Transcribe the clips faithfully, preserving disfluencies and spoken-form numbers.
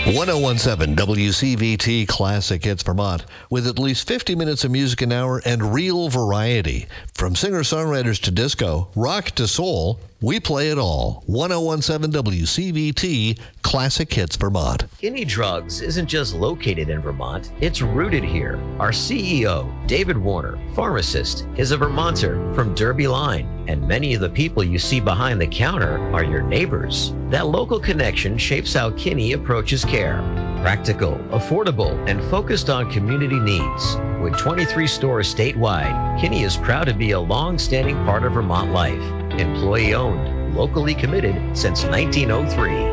ten seventeen W C V T Classic Hits Vermont, with at least fifty minutes of music an hour and real variety. From singer-songwriters to disco, rock to soul, we play it all. ten seventeen W C V T Classic Hits Vermont. Kinney Drugs isn't just located in Vermont, it's rooted here. Our C E O, David Warner, pharmacist, is a Vermonter from Derby Line, and many of the people you see behind the counter are your neighbors. That local connection shapes how Kinney approaches care. Practical, affordable, and focused on community needs. With twenty-three stores statewide, Kinney is proud to be a long-standing part of Vermont life. Employee-owned, locally committed since nineteen oh three.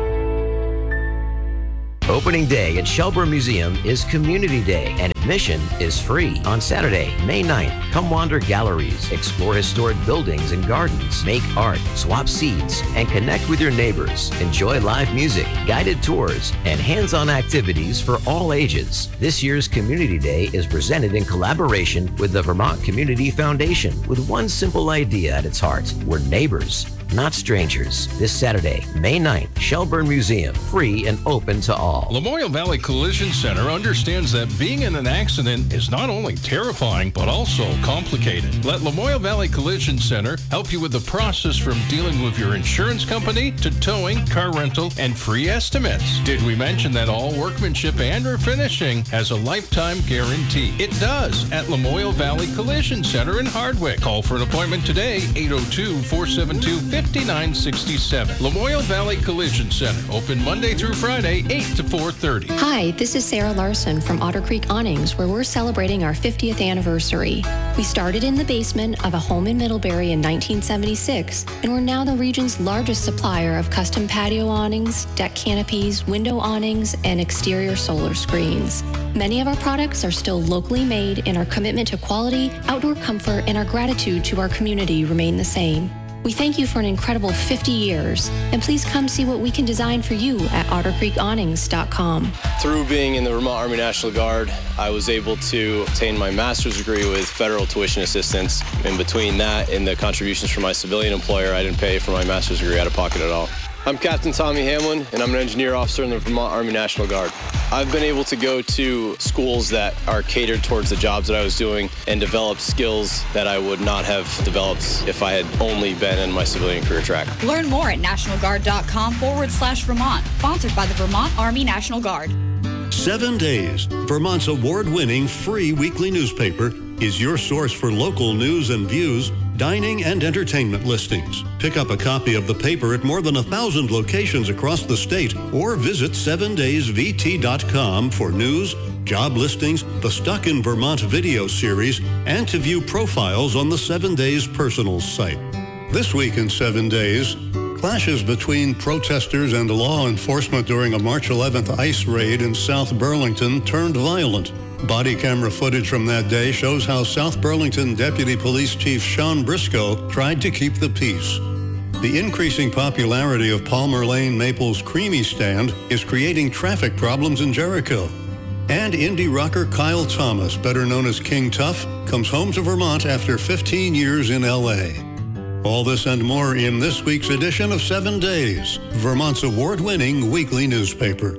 Opening day at Shelburne Museum is Community Day, and admission is free. On Saturday, May ninth, come wander galleries, explore historic buildings and gardens, make art, swap seeds, and connect with your neighbors. Enjoy live music, guided tours, and hands-on activities for all ages. This year's Community Day is presented in collaboration with the Vermont Community Foundation, with one simple idea at its heart: we're neighbors, not strangers. This Saturday, May ninth, Shelburne Museum, free and open to all. Lamoille Valley Collision Center understands that being in an accident is not only terrifying, but also complicated. Let Lamoille Valley Collision Center help you with the process from dealing with your insurance company to towing, car rental, and free estimates. Did we mention that all workmanship and or finishing has a lifetime guarantee? It does at Lamoille Valley Collision Center in Hardwick. Call for an appointment today, eight oh two, four seven two, five nine six seven. Lamoille Valley Collision Center, open Monday through Friday, eight to four thirty. Hi, this is Sarah Larson from Otter Creek Awnings, where we're celebrating our fiftieth anniversary. We started in the basement of a home in Middlebury in nineteen seventy-six, and we're now the region's largest supplier of custom patio awnings, deck canopies, window awnings, and exterior solar screens. Many of our products are still locally made, and our commitment to quality, outdoor comfort, and our gratitude to our community remain the same. We thank you for an incredible fifty years, and please come see what we can design for you at otter creek awnings dot com. Through being in the Vermont Army National Guard, I was able to obtain my master's degree with federal tuition assistance. In between that and the contributions from my civilian employer, I didn't pay for my master's degree out of pocket at all. I'm Captain Tommy Hamlin, and I'm an engineer officer in the Vermont Army National Guard. I've been able to go to schools that are catered towards the jobs that I was doing and develop skills that I would not have developed if I had only been in my civilian career track. Learn more at nationalguard.com forward slash Vermont. Sponsored by the Vermont Army National Guard. Seven Days, Vermont's award-winning free weekly newspaper, is your source for local news and views, dining and entertainment listings. Pick up a copy of the paper at more than a thousand locations across the state, or visit seven days v t dot com for news, job listings, the Stuck in Vermont video series, and to view profiles on the Seven Days Personals site. This week in Seven Days, clashes between protesters and law enforcement during a March eleventh ICE raid in South Burlington turned violent. Body camera footage from that day shows how South Burlington Deputy Police Chief Sean Briscoe tried to keep the peace. The increasing popularity of Palmer Lane Maple's Creamy Stand is creating traffic problems in Jericho. And indie rocker Kyle Thomas, better known as King Tuff, comes home to Vermont after fifteen years in L A. All this and more in this week's edition of Seven Days, Vermont's award-winning weekly newspaper.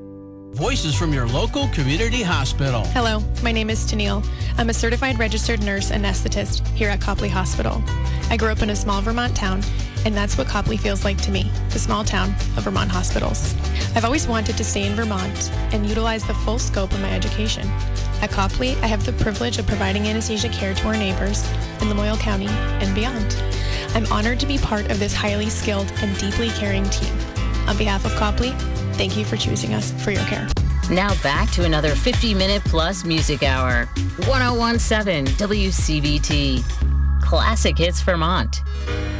Voices from your local community hospital. Hello, my name is Tennille. I'm a certified registered nurse and anesthetist here at Copley Hospital. I grew up in a small Vermont town, and that's what Copley feels like to me, the small town of Vermont hospitals. I've always wanted to stay in Vermont and utilize the full scope of my education. At Copley, I have the privilege of providing anesthesia care to our neighbors in Lamoille County and beyond. I'm honored to be part of this highly skilled and deeply caring team. On behalf of Copley, thank you for choosing us for your care. Now back to another fifty-minute plus music hour. ten seventeen W C V T. Classic Hits Vermont.